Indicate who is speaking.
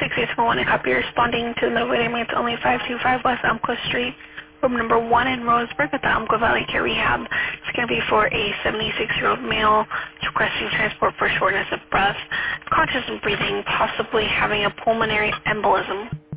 Speaker 1: 6871, a copy responding to the middle of the ambulance only 525 West Umpqua Street, room number 1 in Roseburg at the Umpqua Valley Care Rehab. It's going to be for a 76-year-old male requesting transport for shortness of breath, conscious and breathing, possibly having a pulmonary embolism.